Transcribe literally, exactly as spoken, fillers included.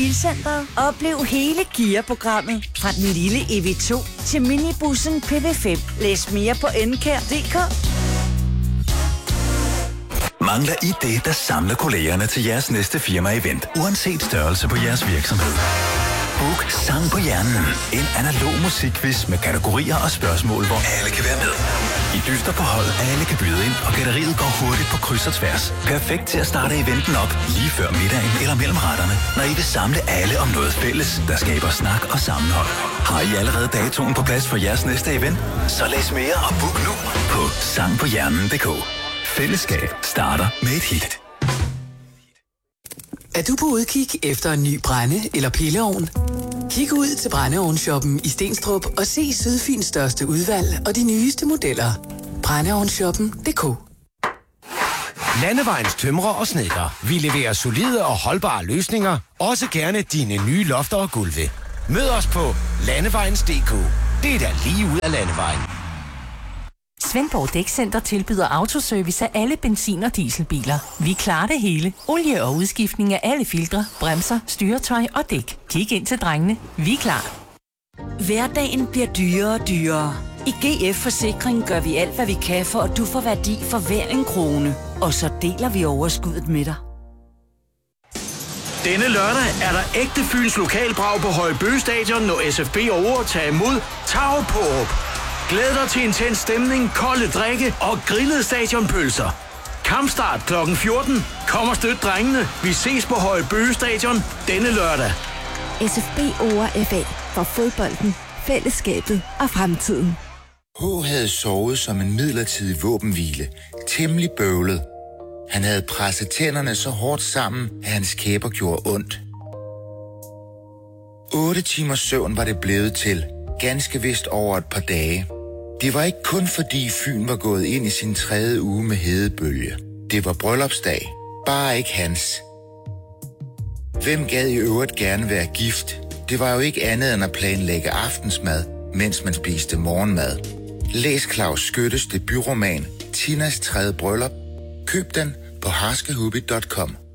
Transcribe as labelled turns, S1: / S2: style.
S1: Bilcenteret. Oplev hele Kia-programmet. Fra den lille E V to til minibussen P V fem. Læs mere på enkær punktum d k.
S2: Mangler I det, der samler kollegerne til jeres næste firma-event, uanset størrelse på jeres virksomhed? Book Sang på Hjernen. En analog musikquiz med kategorier og spørgsmål, hvor alle kan være med. I dyster på hold, alle kan byde ind, og gætteriet går hurtigt på kryds og tværs. Perfekt til at starte eventen op lige før middagen eller mellem retterne, når I vil samle alle om noget fælles, der skaber snak og sammenhold. Har I allerede datoen på plads for jeres næste event? Så læs mere og book nu på sang på hjernen punktum d k. Fællesskab starter med et hit.
S3: Er du på udkig efter en ny brænde- eller pilleovn? Kig ud til brændeovnsshoppen i Stenstrup og se Sydfyns største udvalg og de nyeste modeller. brændeovnsshoppen punktum d k.
S4: Landevejens tømrer og snedker. Vi leverer solide og holdbare løsninger. Også gerne dine nye lofter og gulve. Mød os på landevejens punktum d k. Det er da lige ud af landevejen.
S5: Svendborg Dækcenter tilbyder autoservice af alle benzin- og dieselbiler. Vi klarer det hele. Olie og udskiftning af alle filtre, bremser, styretøj og dæk. Kig ind til drengene. Vi er klar.
S1: Hverdagen bliver dyrere og dyrere. I G F Forsikring gør vi alt, hvad vi kan, for at du får værdi for hver en krone. Og så deler vi overskuddet med dig.
S6: Denne lørdag er der ægte Fyns lokalbrag på Højbøge Stadion, når S F B over tager imod Tav Pårup. Glæd dig til intens stemning, kolde drikke og grillede stadionpølser. Kampstart klokken fjorten. Kom og støt drengene. Vi ses på Højbøge Stadion denne lørdag.
S7: S F B over F A for fodbolden, fællesskabet og fremtiden.
S8: H havde sovet som en midlertidig våbenhvile. Temmelig bøvlet. Han havde presset tænderne så hårdt sammen, at hans kæber gjorde ondt. Otte timers søvn var det blevet til. Ganske vist over et par dage. Det var ikke kun fordi Fyn var gået ind i sin tredje uge med hedebølge. Det var bryllupsdag. Bare ikke hans. Hvem gad i øvrigt gerne være gift? Det var jo ikke andet end at planlægge aftensmad, mens man spiste morgenmad. Læs Claus Skyttes debutroman Tinas tredje bryllup. Køb den på harskehubby punktum com.